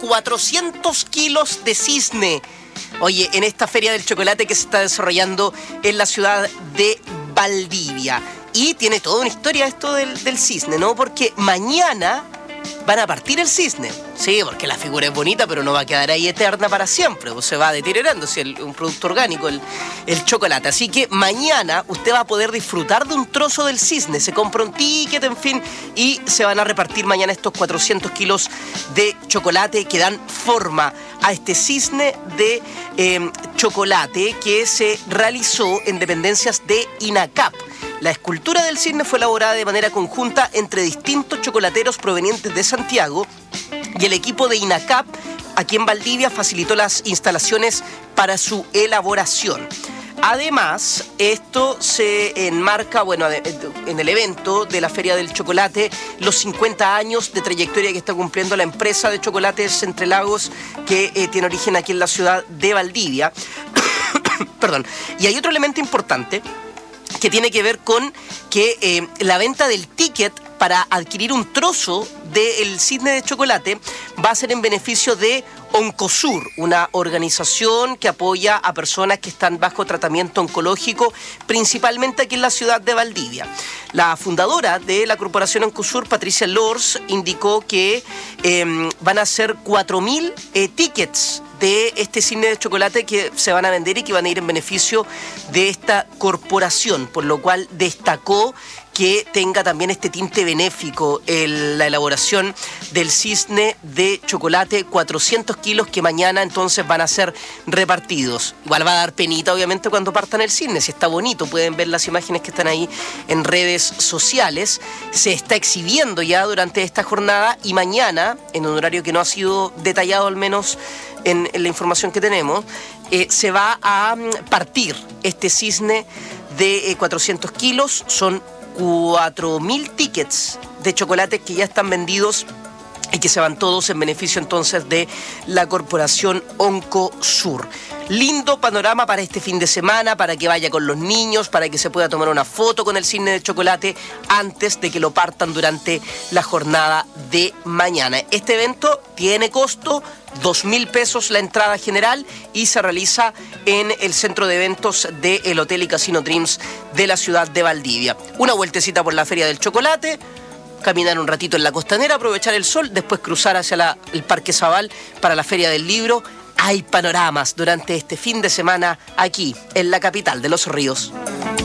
400 kilos de cisne. Oye, en esta feria del chocolate que se está desarrollando en la ciudad de Valdivia. Y tiene toda una historia esto del cisne, ¿no? Porque mañana van a partir el cisne. Sí, porque la figura es bonita, pero no va a quedar ahí eterna para siempre. Pues se va deteriorando, si es un producto orgánico, el chocolate. Así que mañana usted va a poder disfrutar de un trozo del cisne. Se compra un ticket, en fin, y se van a repartir mañana estos 400 kilos de chocolate que dan forma a este cisne de chocolate que se realizó en dependencias de INACAP. La escultura del cisne fue elaborada de manera conjunta entre distintos chocolateros provenientes de Santiago y el equipo de INACAP aquí en Valdivia facilitó las instalaciones para su elaboración. Además, esto se enmarca, en el evento de la Feria del Chocolate, los 50 años de trayectoria que está cumpliendo la empresa de chocolates Entre Lagos, que tiene origen aquí en la ciudad de Valdivia. Perdón. Y hay otro elemento importante que tiene que ver con que la venta del ticket para adquirir un trozo del cisne de chocolate va a ser en beneficio de Oncosur, una organización que apoya a personas que están bajo tratamiento oncológico, principalmente aquí en la ciudad de Valdivia. La fundadora de la corporación Oncosur, Patricia Lors, indicó que van a ser 4.000 tickets de este cisne de chocolate que se van a vender y que van a ir en beneficio de esta corporación, por lo cual destacó que tenga también este tinte benéfico la elaboración del cisne de chocolate, 400 kilos que mañana entonces van a ser repartidos. Igual va a dar penita obviamente cuando partan el cisne, si está bonito, pueden ver las imágenes que están ahí en redes sociales. Se está exhibiendo ya durante esta jornada y mañana, en un horario que no ha sido detallado al menos en la información que tenemos, se va a partir este cisne de 400 kilos, son 4.000 tickets de chocolate que ya están vendidos y que se van todos en beneficio entonces de la corporación Oncosur. Lindo panorama para este fin de semana, para que vaya con los niños, para que se pueda tomar una foto con el cisne de chocolate antes de que lo partan durante la jornada de mañana. Este evento tiene costo 2.000 pesos la entrada general y se realiza en el centro de eventos del Hotel y Casino Dreams de la ciudad de Valdivia. Una vueltecita por la Feria del Chocolate, caminar un ratito en la costanera, aprovechar el sol, después cruzar hacia el Parque Zabal para la Feria del Libro. Hay panoramas durante este fin de semana aquí, en la capital de Los Ríos.